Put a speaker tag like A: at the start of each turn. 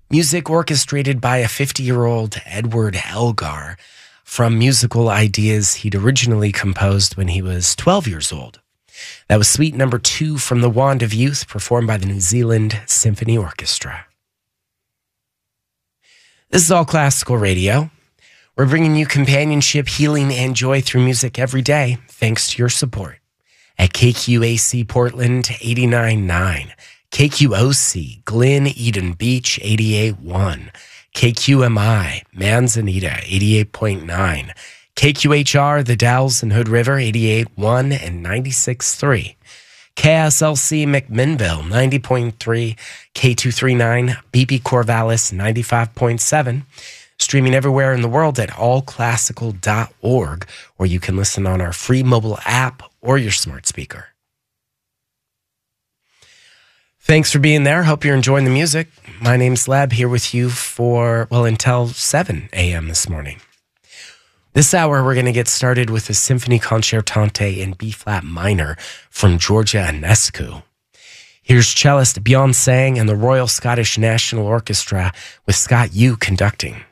A: Music orchestrated by a 50-year-old Edward Elgar from musical ideas he'd originally composed when he was 12 years old. That was Suite Number 2 from The Wand of Youth, performed by the New Zealand Symphony Orchestra. This is All Classical Radio. We're bringing you companionship, healing, and joy through music every day, thanks to your support. At KQAC Portland 89.9, KQOC Glen Eden Beach 88.1, KQMI Manzanita 88.9, KQHR The Dalles and Hood River 88.1 and 96.3, KSLC McMinnville 90.3, K239 BP Corvallis 95.7, streaming everywhere in the world at allclassical.org, or you can listen on our free mobile app or your smart speaker. Thanks for being there. Hope you're enjoying the music. My name's Leb, here with you until 7 a.m. this morning. This hour, we're going to get started with a Symphony Concertante in B-flat minor from Georgia Enescu. Here's cellist Bjorn Sang and the Royal Scottish National Orchestra with Scott Yu conducting.